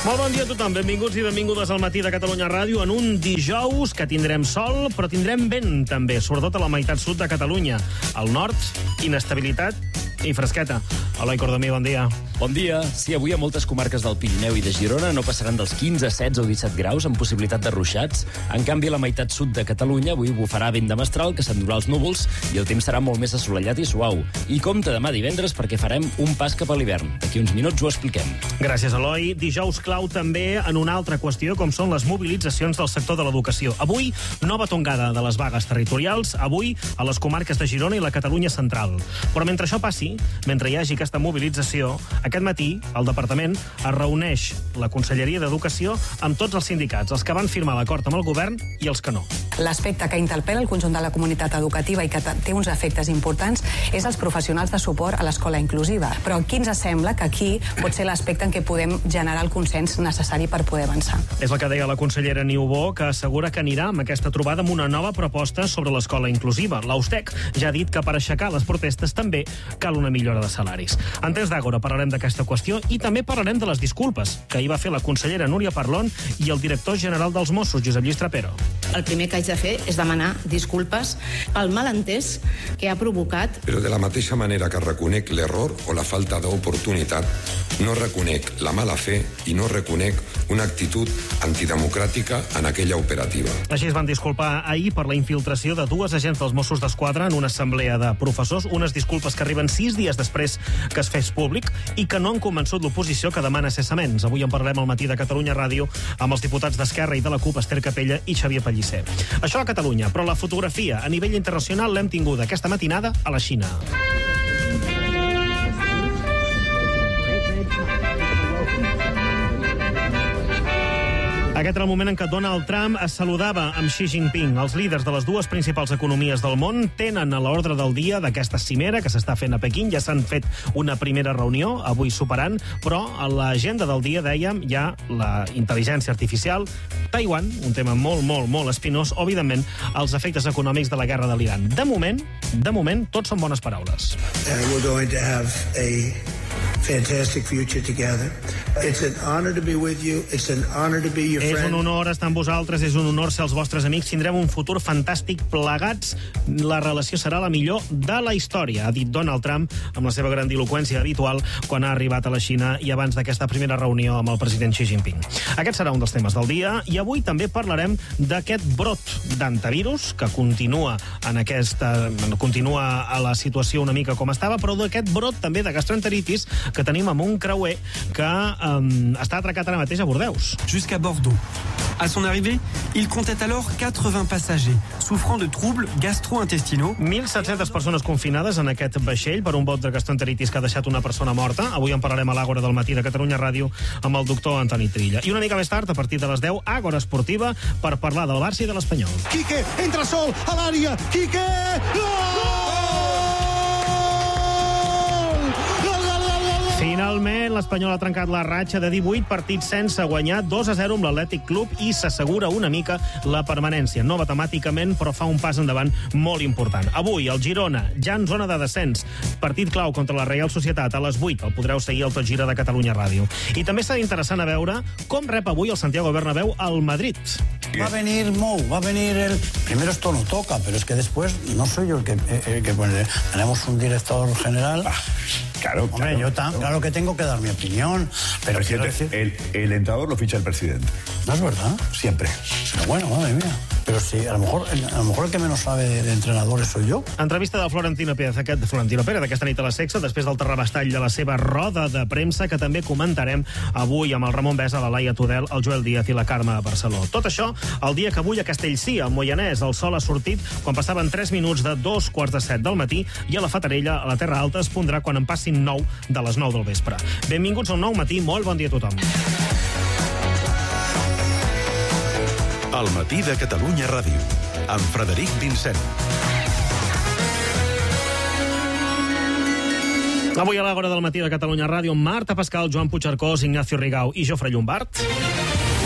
Molt bon dia a tothom, benvinguts i benvingudes al Matí de Catalunya Ràdio en un dijous que tindrem sol, però tindrem vent també, sobretot a la meitat sud de Catalunya. Al nord, inestabilitat i fresqueta. Eloi Cordomí, bon dia. Bon dia. Sí, avui a moltes comarques del Pirineu i de Girona no passaran dels 15, 16 o 17 graus amb possibilitat de ruixats. En canvi, a la meitat sud de Catalunya avui bufarà vent de mestral que s'endurà els núvols i el temps serà molt més assolellat i suau. I compte demà divendres perquè farem un pas cap a l'hivern. D'aquí uns minuts ho expliquem. Gràcies, Eloi. Dijous clau també en una altra qüestió, com són les mobilitzacions del sector de l'educació. Avui, nova tongada de les vagues territorials, avui a les comarques de Girona i la Catalunya central. Però mentre això passi, mentre hi hagi aquesta mobilització, aquest matí el departament es reuneix la Conselleria d'Educació amb tots els sindicats, els que van firmar l'acord amb el govern i els que no. L'aspecte que interpel·la el conjunt de la comunitat educativa i que té uns efectes importants és els professionals de suport a l'escola inclusiva. Però aquí ens sembla que aquí pot ser l'aspecte en què podem generar el consens necessari per poder avançar. És el que deia la consellera Niubó, que assegura que anirà amb aquesta trobada amb una nova proposta sobre l'escola inclusiva. L'Austec ja ha dit que per aixecar les protestes també cal una millora de salaris. En temps d'Àgora parlarem d'aquesta qüestió i també parlarem de les disculpes que ahir va fer la consellera Núria Parlon i el director general dels Mossos, Josep Lluís Trapero. El primer que haig de fer és demanar disculpes pel malentès que ha provocat. Però de la mateixa manera que reconec l'error o la falta d'oportunitat, no reconec la mala fe i no reconec una actitud antidemocràtica en aquella operativa. Així es van disculpar ahir per la infiltració de dues agents dels Mossos d'Esquadra en una assemblea de professors, unes disculpes que arriben 6 dies després que es fes públic i que no han convençut l'oposició que demana cessaments. Avui en parlarem al Matí de Catalunya Ràdio amb els diputats d'Esquerra i de la CUP, Esther Capella i Xavier Pellicer. Això a Catalunya, però la fotografia a nivell internacional l'hem tinguda aquesta matinada a la Xina. Aquest era el moment en què Donald Trump es saludava amb Xi Jinping. Els líders de les dues principals economies del món tenen a l'ordre del dia d'aquesta cimera que s'està fent a Pequín. Ja s'han fet una primera reunió, avui superant, però a l'agenda del dia, dèiem, hi ha la intel·ligència artificial, Taiwan, un tema molt espinós, o, evidentment, els efectes econòmics de la guerra de l'Iran. De moment, tots són bones paraules. We're going to have a fantastic future together. It's an honor to be with you. It's an honor to be your friend. És un honor estar amb vosaltres, és un honor ser els vostres amics. Tindrem un futur fantàstic plegats. La relació serà la millor de la història, ha dit Donald Trump amb la seva grandiloqüència habitual quan ha arribat a la Xina i abans d'aquesta primera reunió amb el president Xi Jinping. Aquest serà un dels temes del dia i avui també parlarem d'aquest brot d'antivirus que continua a la situació una mica com estava, però d'aquest brot també de gastroenteritis que tenim amb un creuer que està atracat ara mateix a Bordeus. Jusqu'à Bordeaux. À son arrivée, il comptait alors 80 passagers souffrant de troubles gastro-intestinaux. 1.700 persones confinades en aquest vaixell per un brot de gastroenteritis que ha deixat una persona morta. Avui en parlarem a l'Àgora del Matí de Catalunya Ràdio amb el doctor Antoni Trilla. I una mica més tard, a partir de les 10, Àgora Esportiva per parlar del Barça i de l'Espanyol. Quique, entra sol a l'àrea. Quique! Gol! Finalment, l'Espanyol ha trencat la ratxa de 18 partits sense guanyar, 2-0 amb l'Atlètic Club i s'assegura una mica la permanència. No matemàticament, però fa un pas endavant molt important. Avui, el Girona, ja en zona de descens. Partit clau contra la Real Societat a les 8. El podreu seguir al Tot Gira de Catalunya Ràdio. I també serà interessant a veure com rep avui el Santiago Bernabéu al Madrid. Va a venir Mou, va a venir el... Primero esto no toca, pero es que después no soy yo el que pone. Tenemos un director general... Claro, hombre, claro. Claro que tengo que dar mi opinión. Pero el entrenador lo ficha el presidente. ¿No es verdad? Siempre. Pero bueno, madre mía. Pero sí, a lo mejor el que menos sabe de entrenadores soy yo. Entrevista del Florentino Pérez d'aquesta nit a la Sexta, després del terrabastall de la seva roda de premsa, que també comentarem avui amb el Ramon Besa, la Laia Tudel, el Joel Díaz i la Carme Barceló. Tot això el dia que avui a Castellcí, al Moianès, el sol ha sortit quan passaven 3 minuts de 2:45 del matí i a la Fatarella, a la Terra Alta, es pondrà quan en passin 9 de les 9 del vespre. Benvinguts a un nou matí, molt bon dia a tothom. El Matí de Catalunya Ràdio, amb Frederic Vincent. Avui a l'Àgora del Matí de Catalunya Ràdio, Marta Pascal, Joan Puigcercós, Ignacio Rigau i Jofre Llombart.